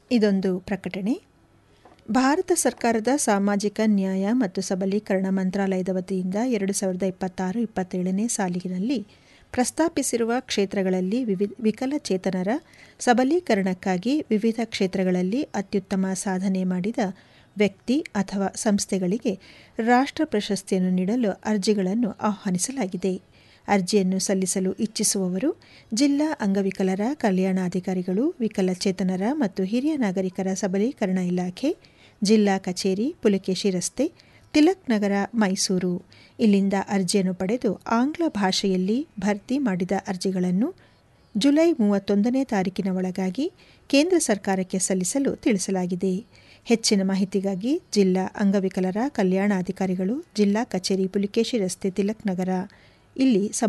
ಇದೊಂದು ಪ್ರಕಟಣೆ. ಭಾರತ ಸರ್ಕಾರದ ಸಾಮಾಜಿಕ ನ್ಯಾಯ ಮತ್ತು ಸಬಲೀಕರಣ ಮಂತ್ರಾಲಯದ ವತಿಯಿಂದ 2026-27ನೇ ಸಾಲಿನಲ್ಲಿ ಪ್ರಸ್ತಾಪಿಸಿರುವ ಕ್ಷೇತ್ರಗಳಲ್ಲಿ ವಿಕಲಚೇತನರ ಸಬಲೀಕರಣಕ್ಕಾಗಿ ವಿವಿಧ ಕ್ಷೇತ್ರಗಳಲ್ಲಿ ಅತ್ಯುತ್ತಮ ಸಾಧನೆ ಮಾಡಿದ ವ್ಯಕ್ತಿ ಅಥವಾ ಸಂಸ್ಥೆಗಳಿಗೆ ರಾಷ್ಟ್ರ ಪ್ರಶಸ್ತಿಯನ್ನು ನೀಡಲು ಅರ್ಜಿಗಳನ್ನು ಆಹ್ವಾನಿಸಲಾಗಿದೆ. ಅರ್ಜಿಯನ್ನು ಸಲ್ಲಿಸಲು ಇಚ್ಛಿಸುವವರು ಜಿಲ್ಲಾ ಅಂಗವಿಕಲರ ಕಲ್ಯಾಣಾಧಿಕಾರಿಗಳು, ವಿಕಲಚೇತನರ ಮತ್ತು ಹಿರಿಯ ನಾಗರಿಕರ ಸಬಲೀಕರಣ ಇಲಾಖೆ, ಜಿಲ್ಲಾ ಕಚೇರಿ, ಪುಲಕೇಶಿ ರಸ್ತೆ, ತಿಲಕ್ ನಗರ, ಮೈಸೂರು ಇಲ್ಲಿಂದ ಅರ್ಜಿಯನ್ನು ಪಡೆದು ಆಂಗ್ಲ ಭಾಷೆಯಲ್ಲಿ ಭರ್ತಿ ಮಾಡಿದ ಅರ್ಜಿಗಳನ್ನು ಜುಲೈ 31ನೇ ತಾರೀಕಿನ ಒಳಗಾಗಿ ಕೇಂದ್ರ ಸರ್ಕಾರಕ್ಕೆ ಸಲ್ಲಿಸಲು ತಿಳಿಸಲಾಗಿದೆ. ಹೆಚ್ಚಿನ ಮಾಹಿತಿಗಾಗಿ ಜಿಲ್ಲಾ ಅಂಗವಿಕಲರ ಕಲ್ಯಾಣಾಧಿಕಾರಿಗಳು, ಜಿಲ್ಲಾ ಕಚೇರಿ, ಪುಲಕೇಶಿ ರಸ್ತೆ, ತಿಲಕ್ ನಗರ ಇಲ್ಲಿ